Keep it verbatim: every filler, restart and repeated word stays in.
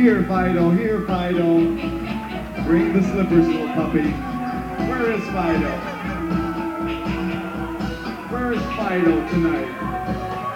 Here, Fido, here, Fido. Bring the slippers, little puppy. Where is Fido? Where is Fido tonight?